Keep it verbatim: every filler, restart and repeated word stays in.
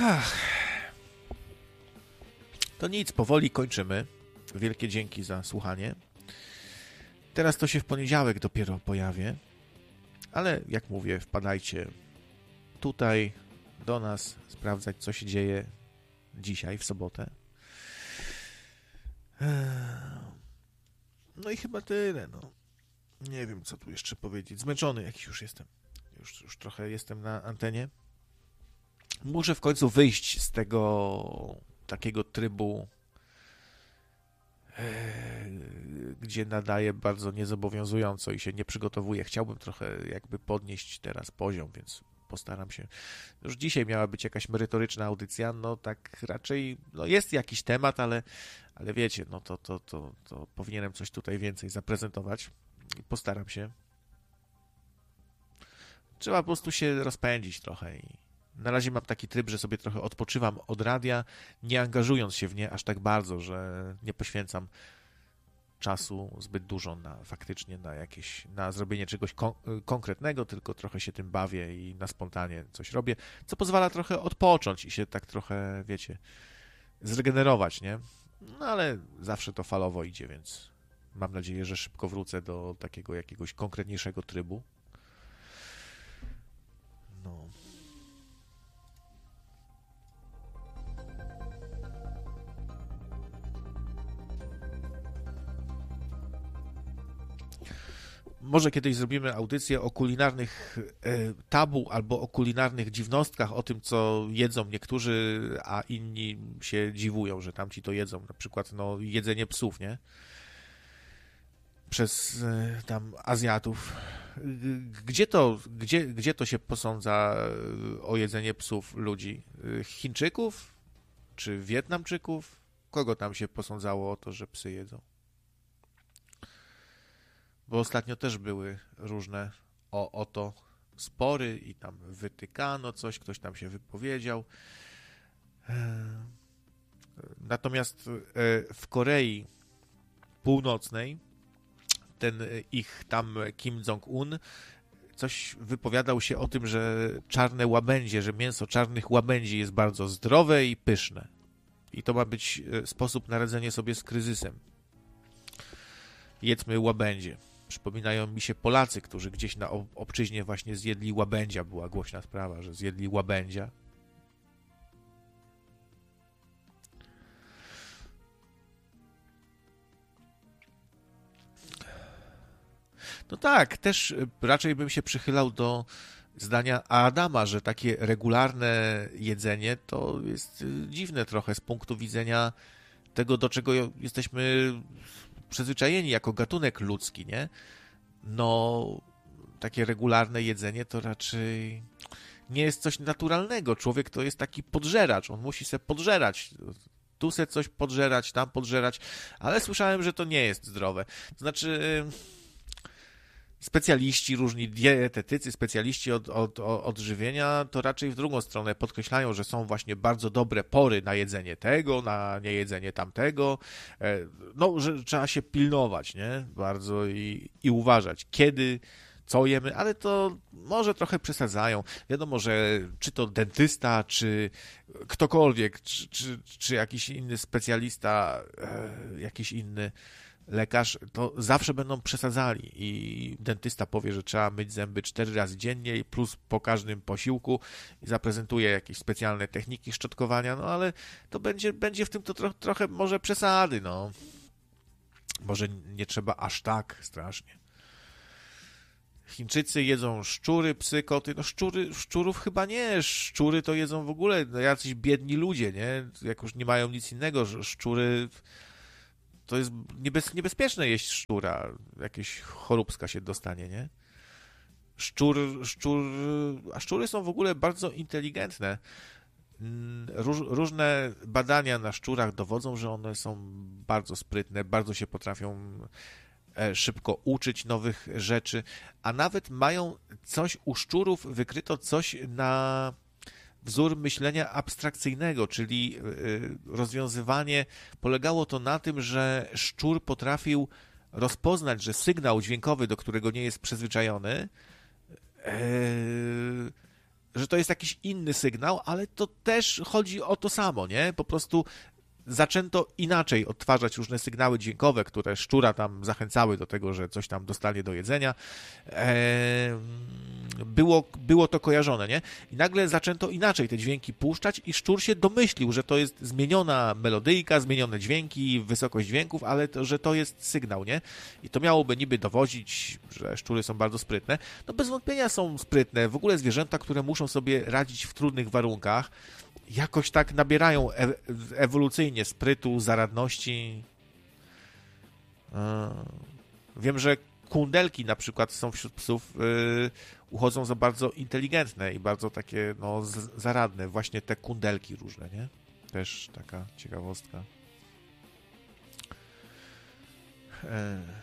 Ach. To nic, powoli kończymy. Wielkie dzięki za słuchanie. Teraz to się w poniedziałek dopiero pojawię. Ale jak mówię, wpadajcie tutaj do nas, sprawdzać, co się dzieje dzisiaj, w sobotę. No i chyba tyle, no. Nie wiem, co tu jeszcze powiedzieć. Zmęczony jakiś już jestem. Już, już trochę jestem na antenie. Muszę w końcu wyjść z tego takiego trybu, gdzie nadaję bardzo niezobowiązująco i się nie przygotowuję. Chciałbym trochę jakby podnieść teraz poziom, więc postaram się. Już dzisiaj miała być jakaś merytoryczna audycja, no tak raczej, no jest jakiś temat, ale, ale wiecie, no to, to, to, to powinienem coś tutaj więcej zaprezentować. Postaram się. Trzeba po prostu się rozpędzić trochę i na razie mam taki tryb, że sobie trochę odpoczywam od radia, nie angażując się w nie aż tak bardzo, że nie poświęcam czasu zbyt dużo na faktycznie na jakieś, na zrobienie czegoś kon- konkretnego, tylko trochę się tym bawię i na spontanie coś robię, co pozwala trochę odpocząć i się tak trochę, wiecie, zregenerować, nie? No ale zawsze to falowo idzie, więc mam nadzieję, że szybko wrócę do takiego jakiegoś konkretniejszego trybu. No. Może kiedyś zrobimy audycję o kulinarnych e, tabu albo o kulinarnych dziwnostkach, o tym, co jedzą niektórzy, a inni się dziwują, że tamci to jedzą. Na przykład no, jedzenie psów, nie? Przez e, tam Azjatów. Gdzie to, gdzie, gdzie to się posądza o jedzenie psów ludzi? Chińczyków? Czy Wietnamczyków? Kogo tam się posądzało o to, że psy jedzą? Bo ostatnio też były różne o, o to spory i tam wytykano coś, ktoś tam się wypowiedział. Natomiast w Korei Północnej ten ich tam Kim Jong-un coś wypowiadał się o tym, że czarne łabędzie, że mięso czarnych łabędzi jest bardzo zdrowe i pyszne. I to ma być sposób na radzenie sobie z kryzysem. Jedzmy łabędzie. Przypominają mi się Polacy, którzy gdzieś na obczyźnie właśnie zjedli łabędzia. Była głośna sprawa, że zjedli łabędzia. No tak, też raczej bym się przychylał do zdania Adama, że takie regularne jedzenie to jest dziwne trochę z punktu widzenia tego, do czego jesteśmy przyzwyczajeni jako gatunek ludzki, nie? No, takie regularne jedzenie to raczej nie jest coś naturalnego. Człowiek to jest taki podżeracz, on musi se podżerać. Tu se coś podżerać, tam podżerać, ale słyszałem, że to nie jest zdrowe. To znaczy, specjaliści, różni dietetycy, specjaliści od, od, od żywienia, to raczej w drugą stronę podkreślają, że są właśnie bardzo dobre pory na jedzenie tego, na niejedzenie tamtego. No, że trzeba się pilnować, nie? Bardzo i, i uważać, kiedy, co jemy, ale to może trochę przesadzają. Wiadomo, że czy to dentysta, czy ktokolwiek, czy, czy, czy jakiś inny specjalista, jakiś inny lekarz, to zawsze będą przesadzali i dentysta powie, że trzeba myć zęby cztery razy dziennie plus po każdym posiłku i zaprezentuje jakieś specjalne techniki szczotkowania, no ale to będzie, będzie w tym to tro, trochę może przesady, no. Może nie trzeba aż tak strasznie. Chińczycy jedzą szczury, psy, koty, no szczury, szczurów chyba nie, szczury to jedzą w ogóle no, jacyś biedni ludzie, nie? Jak już nie mają nic innego, szczury... To jest niebez, niebezpieczne jeść szczura. Jakieś choróbska się dostanie, nie? Szczur, szczur... A szczury są w ogóle bardzo inteligentne. Róż, różne badania na szczurach dowodzą, że one są bardzo sprytne, bardzo się potrafią szybko uczyć nowych rzeczy, a nawet mają coś u szczurów, wykryto coś na wzór myślenia abstrakcyjnego, czyli rozwiązywanie, polegało to na tym, że szczur potrafił rozpoznać, że sygnał dźwiękowy, do którego nie jest przyzwyczajony, że to jest jakiś inny sygnał, ale to też chodzi o to samo, nie? Po prostu zaczęto inaczej odtwarzać różne sygnały dźwiękowe, które szczura tam zachęcały do tego, że coś tam dostanie do jedzenia. Było, było to kojarzone, nie? I nagle zaczęto inaczej te dźwięki puszczać i szczur się domyślił, że to jest zmieniona melodyjka, zmienione dźwięki, wysokość dźwięków, ale to, że to jest sygnał, nie? I to miałoby niby dowodzić, że szczury są bardzo sprytne. No bez wątpienia są sprytne. W ogóle zwierzęta, które muszą sobie radzić w trudnych warunkach, jakoś tak nabierają e- ewolucyjnie sprytu, zaradności. Wiem, że kundelki na przykład są wśród psów, yy, uchodzą za bardzo inteligentne i bardzo takie no, z- zaradne. Właśnie te kundelki różne, nie? Też taka ciekawostka. E-